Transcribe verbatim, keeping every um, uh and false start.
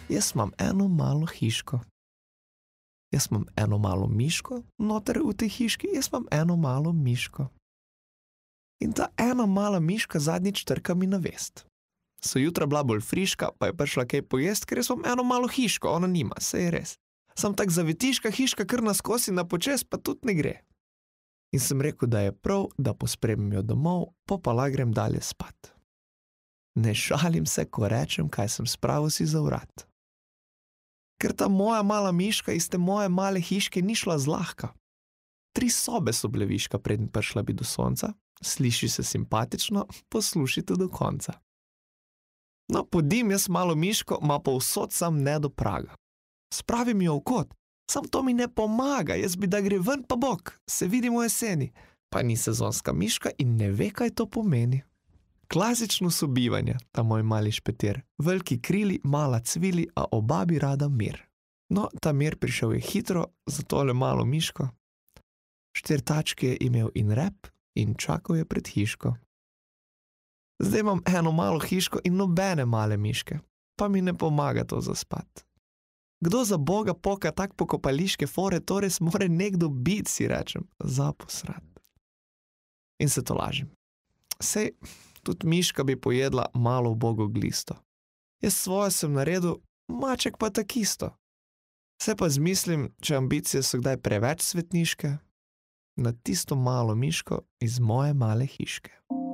Jaz imam eno malo hiško. Jaz imam eno malo miško, noter v tej hiški, jaz imam eno malo miško. In ta ena mala miška zadnjič trka mi na vest. So jutra bila bolj friška, pa je prišla kaj pojest, ker jaz imam eno malo hiško, ona nima, saj je res. Sam tak zavetiška hiška kar naskosi na počes, pa tudi ne gre. In sem rekel, da je prav, da pospremim jo domov, po pa la grem dalje spat. Ne šalim se, ko rečem, kaj sem spravil si za vrat. Ker ta moja mala miška iz te moje male hiške ni šla zlahka. Tri sobe so bile viška, preden prišla bi do sonca, sliši se simpatično, poslušajte do konca. No, podim jaz malo miško, ma pa vsod sam ne do praga. Spravim jo v kot, sam to mi ne pomaga, jaz bi da gre ven pa bok, se vidimo jeseni, pa ni sezonska miška in ne ve, kaj to pomeni. Klasično sobivanje, ta moj mali špetir, veliki krili, mala cvili, a oba bi rada mir. No, ta mir prišel je hitro, za tole malo miško. Štir tačke je imel in rep in čakal je pred hiško. Zdaj imam eno malo hiško in nobene male miške, pa mi ne pomaga to zaspat. Kdo za Boga poka tak pokopališke fore, to res more nekdo biti, si rečem, zaposrat. In se to lažim. Sej, tudi miška bi pojedla malo ubogo glisto. Jaz svoje sem naredil, maček pa takisto. Se pa zmislim, če ambicije so kdaj preveč svetniške, na tisto malo miško iz moje male hiške.